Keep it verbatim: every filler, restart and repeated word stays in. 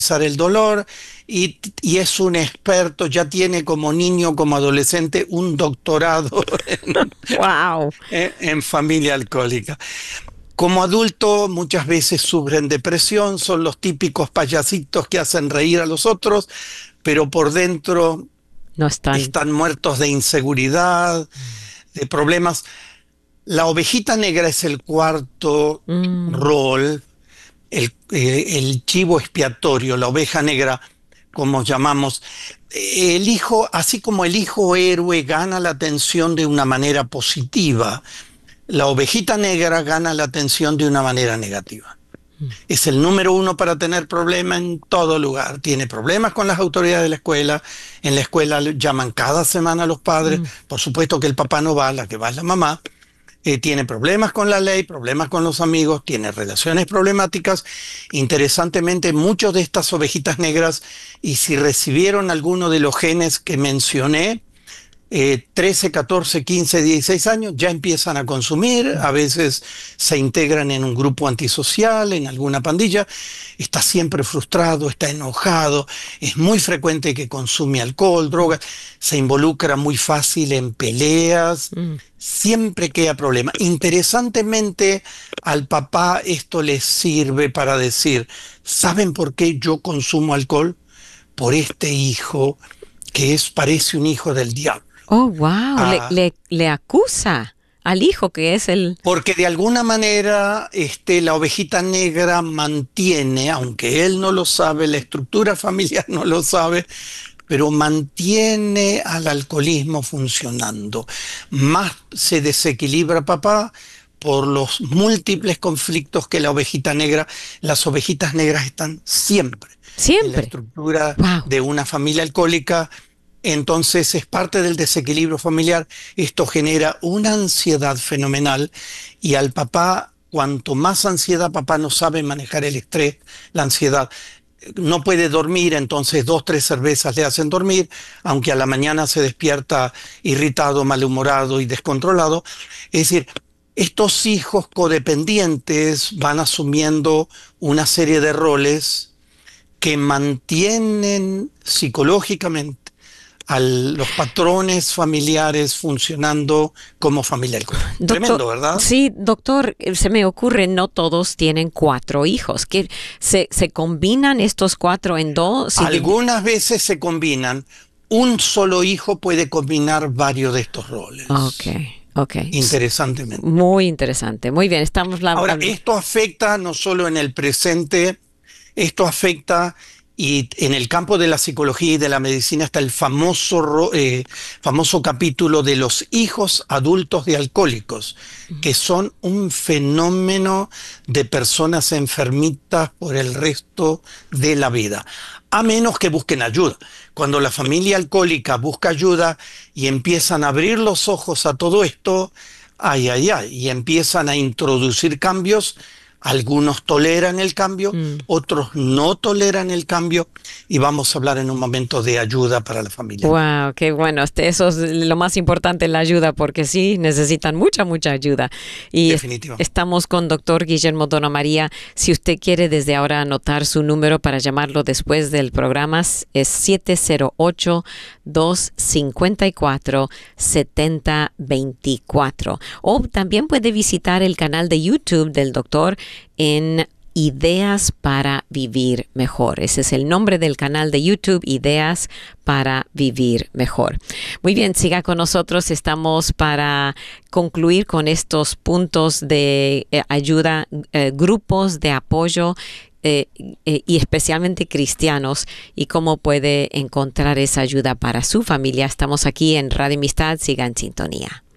el dolor y, y es un experto, ya tiene como niño, como adolescente, un doctorado en, Wow. en- en familia alcohólica. Como adulto muchas veces sufren depresión, son los típicos payasitos que hacen reír a los otros, pero por dentro No están. están muertos de inseguridad, de problemas. La ovejita negra es el cuarto Mm, rol, el, eh, el chivo expiatorio, la oveja negra, como llamamos. El hijo, así como el hijo héroe gana la atención de una manera positiva, la ovejita negra gana la atención de una manera negativa. Es el número uno para tener problemas en todo lugar. Tiene problemas con las autoridades de la escuela. En la escuela le llaman cada semana a los padres. mm. Por supuesto que el papá no va, la que va es la mamá. Eh, tiene problemas con la ley, problemas con los amigos, tiene relaciones problemáticas. Interesantemente, muchos de estas ovejitas negras, y si recibieron alguno de los genes que mencioné, eh, trece, catorce, quince, dieciséis años, ya empiezan a consumir, a veces se integran en un grupo antisocial, en alguna pandilla, está siempre frustrado, está enojado, es muy frecuente que consume alcohol, drogas, se involucra muy fácil en peleas, Mm. siempre queda problema. Interesantemente, al papá esto le sirve para decir, ¿saben por qué yo consumo alcohol? Por este hijo que es, parece un hijo del diablo. Oh, wow. Le, Ah, le, le acusa al hijo que es el... porque de alguna manera este, la ovejita negra mantiene, aunque él no lo sabe, la estructura familiar no lo sabe, pero mantiene al alcoholismo funcionando. Más se desequilibra papá por los múltiples conflictos que la ovejita negra, las ovejitas negras están siempre en la Siempre. estructura Wow. de una familia alcohólica. Entonces es parte del desequilibrio familiar. Esto genera una ansiedad fenomenal y al papá, cuanto más ansiedad, papá no sabe manejar el estrés, la ansiedad. No puede dormir, entonces dos, tres cervezas le hacen dormir, aunque a la mañana se despierta irritado, malhumorado y descontrolado. Es decir, estos hijos codependientes van asumiendo una serie de roles que mantienen psicológicamente a los patrones familiares funcionando como familia alcohólica. Doctor, Tremendo, ¿verdad? sí, doctor, eh, se me ocurre, no todos tienen cuatro hijos. ¿Que se, se combinan estos cuatro en dos? Si div- Algunas veces se combinan. Un solo hijo puede combinar varios de estos Ok, roles, ok. S- interesantemente. Muy interesante. Muy bien, estamos la... Ahora, habl- esto afecta no solo en el presente, esto afecta y en el campo de la psicología y de la medicina está el famoso, ro- eh, famoso capítulo de los hijos adultos de alcohólicos, que son un fenómeno de personas enfermitas por el resto de la vida, a menos que busquen ayuda. Cuando la familia alcohólica busca ayuda y empiezan a abrir los ojos a todo esto, ay, ay, ay, y empiezan a introducir cambios. Algunos toleran el cambio, Mm. otros no toleran el cambio y vamos a hablar en un momento de ayuda para la familia alcohólica. Wow, qué bueno. Este- Eso es lo más importante, la ayuda, porque sí, necesitan mucha, mucha ayuda. Y es- Definitivamente. estamos con doctor Guillermo Dona María. Si usted quiere desde ahora anotar su número para llamarlo después del programa, es siete cero ocho, dos cinco cuatro, siete cero dos cuatro. O también puede visitar el canal de YouTube del doctor en Ideas para Vivir Mejor. Ese es el nombre del canal de YouTube, Ideas para Vivir Mejor. Muy bien, siga con nosotros. Estamos para concluir con estos puntos de eh, ayuda, eh, grupos de apoyo eh, eh, y especialmente cristianos y cómo puede encontrar esa ayuda para su familia. Estamos aquí en Radio Amistad. Siga en sintonía.